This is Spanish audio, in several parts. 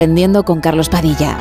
Aprendiendo con Carlos Padilla.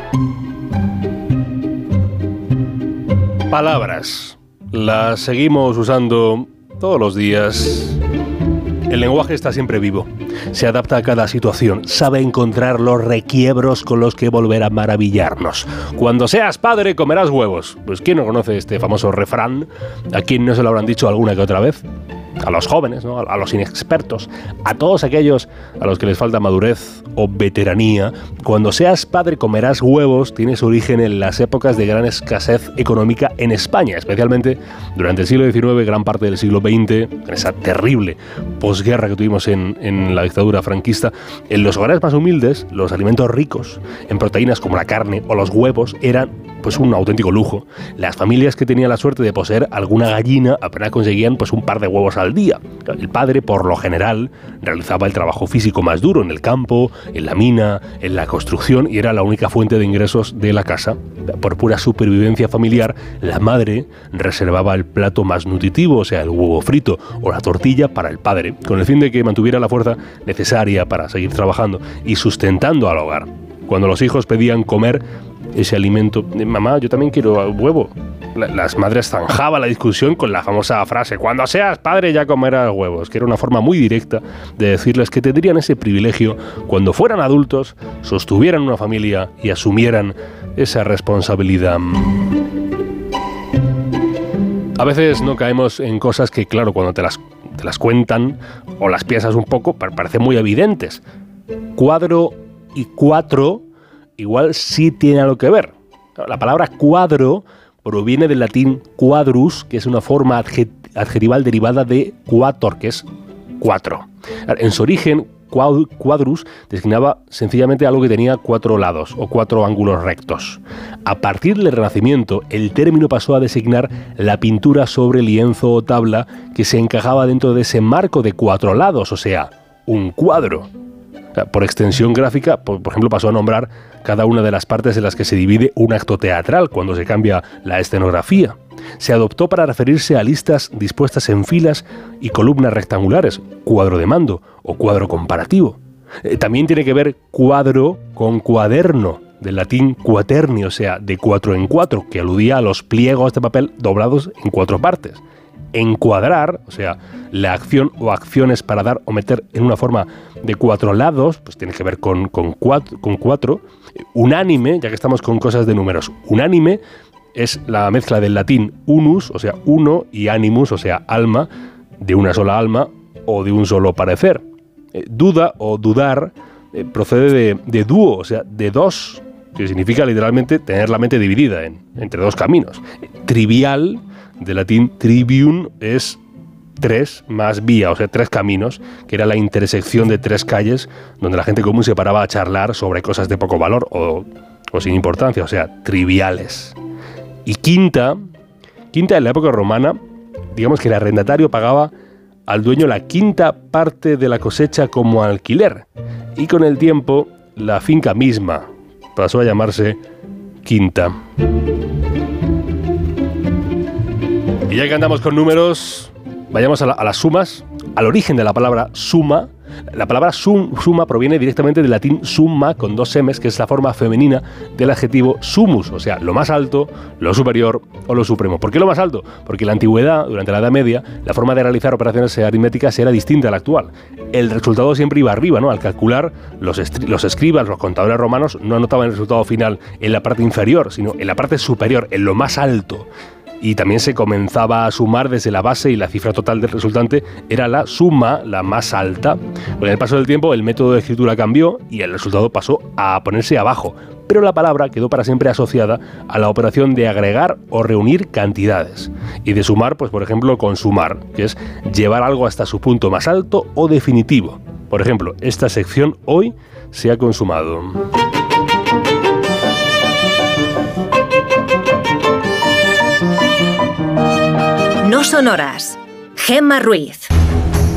Palabras. Las seguimos usando todos los días. El lenguaje está siempre vivo. Se adapta a cada situación. Sabe encontrar los requiebros con los que volver a maravillarnos. Cuando seas padre, comerás huevos. Pues ¿quién no conoce este famoso refrán? ¿A quién no se lo habrán dicho alguna que otra vez? A los jóvenes, ¿no? A los inexpertos, a todos aquellos a los que les falta madurez o veteranía. Cuando seas padre comerás huevos tiene su origen en las épocas de gran escasez económica en España, especialmente durante el siglo XIX, gran parte del siglo XX, en esa terrible posguerra que tuvimos en la dictadura franquista. En los hogares más humildes, los alimentos ricos en proteínas como la carne o los huevos eran pues un auténtico lujo. Las familias que tenían la suerte de poseer alguna gallina apenas conseguían pues un par de huevos al día. El padre, por lo general, realizaba el trabajo físico más duro en el campo, en la mina, en la construcción, y era la única fuente de ingresos de la casa. Por pura supervivencia familiar, la madre reservaba el plato más nutritivo, o sea, el huevo frito o la tortilla, para el padre, con el fin de que mantuviera la fuerza necesaria para seguir trabajando y sustentando al hogar. Cuando los hijos pedían comer ese alimento, mamá, yo también quiero huevo, las madres zanjaban la discusión con la famosa frase, cuando seas padre ya comerás huevos, que era una forma muy directa de decirles que tendrían ese privilegio cuando fueran adultos, sostuvieran una familia y asumieran esa responsabilidad. A veces no caemos en cosas que, claro, cuando te las cuentan o las piensas un poco, parecen muy evidentes. Cuadro y cuatro igual sí tiene algo que ver. La palabra cuadro proviene del latín quadrus, que es una forma adjetival derivada de quator, que es cuatro. En su origen, quadrus designaba sencillamente algo que tenía cuatro lados o cuatro ángulos rectos. A partir del Renacimiento, el término pasó a designar la pintura sobre lienzo o tabla que se encajaba dentro de ese marco de cuatro lados, o sea, un cuadro. Por extensión gráfica, por ejemplo, pasó a nombrar cada una de las partes en las que se divide un acto teatral cuando se cambia la escenografía. Se adoptó para referirse a listas dispuestas en filas y columnas rectangulares, cuadro de mando o cuadro comparativo. También tiene que ver cuadro con cuaderno, del latín quaterni, o sea, de 4 en 4, que aludía a los pliegos de papel doblados en 4 partes. Encuadrar, o sea, la acción o acciones para dar o meter en una forma de 4 lados, pues tiene que ver con cuatro. Unánime, ya que estamos con cosas de números, unánime es la mezcla del latín unus, o sea, uno, y animus, o sea, alma, de una sola alma o de un solo parecer. Duda o dudar procede de dúo, o sea, de dos, que significa literalmente tener la mente dividida entre dos caminos. Trivial, de latín trivium, es 3 más vía, o sea, 3 caminos, que era la intersección de 3 calles donde la gente común se paraba a charlar sobre cosas de poco valor o sin importancia, o sea, triviales. Y quinta en la época romana, digamos que el arrendatario pagaba al dueño la quinta parte de la cosecha como alquiler, y con el tiempo la finca misma pasó a llamarse quinta. Y ya que andamos con números, vayamos a las sumas, al origen de la palabra suma. La palabra suma proviene directamente del latín summa, con 2 m's, que es la forma femenina del adjetivo sumus, o sea, lo más alto, lo superior o lo supremo. ¿Por qué lo más alto? Porque en la antigüedad, durante la Edad Media, la forma de realizar operaciones aritméticas era distinta a la actual. El resultado siempre iba arriba, ¿no? Al calcular, los escribas, los contadores romanos, no anotaban el resultado final en la parte inferior, sino en la parte superior, en lo más alto. Y también se comenzaba a sumar desde la base y la cifra total del resultante era la suma, la más alta. Con el paso del tiempo el método de escritura cambió y el resultado pasó a ponerse abajo, pero la palabra quedó para siempre asociada a la operación de agregar o reunir cantidades. Y de sumar, pues por ejemplo, consumar, que es llevar algo hasta su punto más alto o definitivo. Por ejemplo, esta sección hoy se ha consumado. No son horas. Gemma Ruiz.